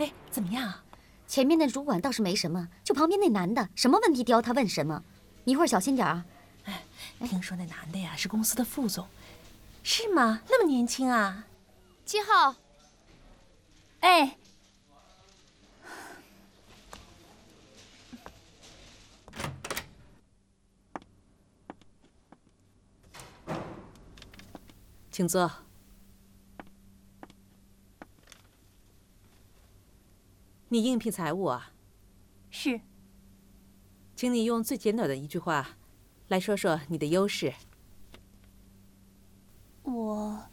哎，怎么样？ 前面那主管倒是没什么，就旁边那男的，什么问题刁他问什么。你一会儿小心点啊。 哎，听说那男的呀是公司的副总，是吗？那么年轻啊 ？7号。 哎。请坐。你应聘财务啊？ 是。 请你用最简短的一句话来说说你的优势。 我